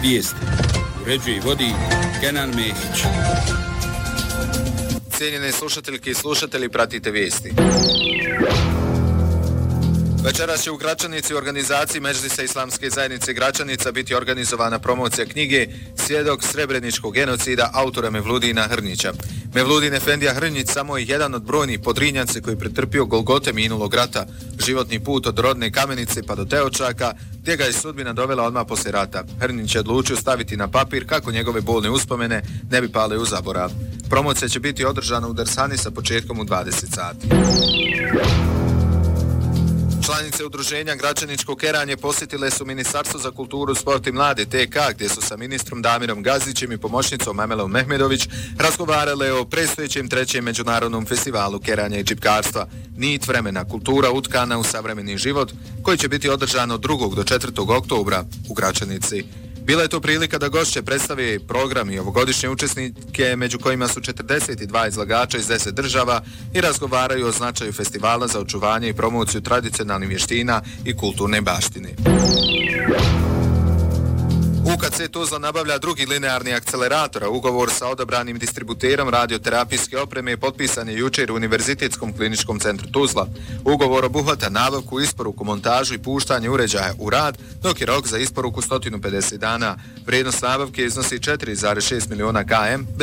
Vijesti. Uređuje i vodi Kenan Mehić. Cijenjene slušateljke i slušatelji, pratite vijesti. Večeras će u Gračanici u organizaciji Medžlisa Islamske zajednice Gračanica biti organizovana promocija knjige Svjedok srebreničkog genocida autora Mevludina Hrnića. Mevludin Efendija Hrnić samo je jedan od brojnih podrinjaca koji pretrpio golgote minulog rata, životni put od Rodne Kamenice pa do Teočaka, gdje ga je sudbina dovela odmah poslije rata. Hrnić je odlučio staviti na papir kako njegove bolne uspomene ne bi pale u zaborav. Promocija će biti održana u Dersani sa početkom u 20 sati. Članice udruženja Gračaničko keranje posjetile su Ministarstvo za kulturu, sport i mlade TK, gdje su sa ministrom Damirom Gazićem i pomoćnicom Amelom Mehmedović razgovarale o predstojećem 3. međunarodnom festivalu keranja i džipkarstva Nit vremena, kultura utkana u savremeni život, koji će biti održan od 2. do 4. oktobra u Gračanici. Bila je to prilika da gošće predstave program i ovogodišnje učesnike, među kojima su 42 izlagača iz 10 država i razgovaraju o značaju festivala za očuvanje i promociju tradicionalnih vještina i kulturne baštine. UKC Tuzla nabavlja drugi linearni akcelerator, a ugovor sa odabranim distributerom radioterapijske opreme potpisan je jučer u Univerzitetskom kliničkom centru Tuzla. Ugovor obuhvata nabavku, isporuku, montažu i puštanje uređaja u rad, dok je rok za isporuku 150 dana. Vrijednost nabavke iznosi 4,6 miliona km